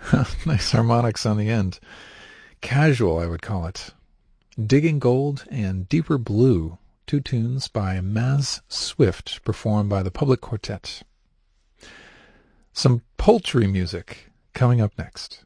Nice harmonics on the end. Casual, I would call it. Digging Gold and Deeper Blue, two tunes by Maz Swift, performed by the Public Quartet. Some poultry music coming up next.